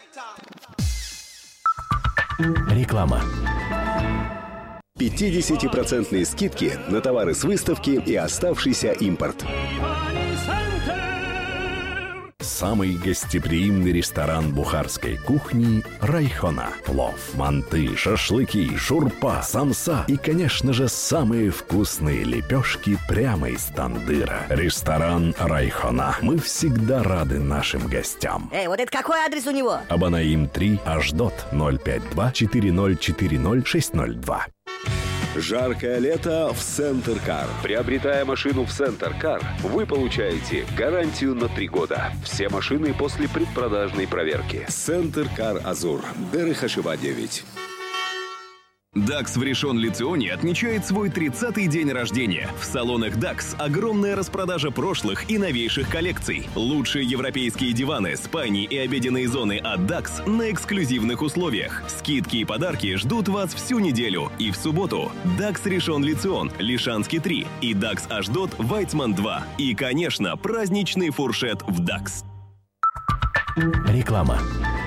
Реклама. 50% скидки на товары с выставки и оставшийся импорт. Самый гостеприимный ресторан бухарской кухни «Райхона». Плов, манты, шашлыки, шурпа, самса и, конечно же, самые вкусные лепешки прямо из тандыра. Ресторан «Райхона». Мы всегда рады нашим гостям. Вот это какой адрес у него? Абанаим 3, Аждот, 052-4040-602. Жаркое лето в Центр Кар. Приобретая машину в Центр Кар, вы получаете гарантию на 3 года. Все машины после предпродажной проверки. Центр Кар Азур. Дерыхашева 9. DAX в Ришон-Ле-Ционе отмечает свой 30-й день рождения. В салонах DAX огромная распродажа прошлых и новейших коллекций. Лучшие европейские диваны, спальни и обеденные зоны от DAX на эксклюзивных условиях. Скидки и подарки ждут вас всю неделю. И в субботу DAX Ришон-Ле-Цион, Лишанский 3 и DAX Аждот, Вайцман 2. И, конечно, праздничный фуршет в DAX. Реклама.